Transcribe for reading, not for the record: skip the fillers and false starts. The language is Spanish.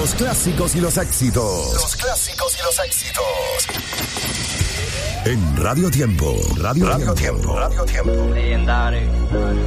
Los clásicos y los éxitos. Los clásicos y los éxitos. En Radio Tiempo. Radio Tiempo. Legendario.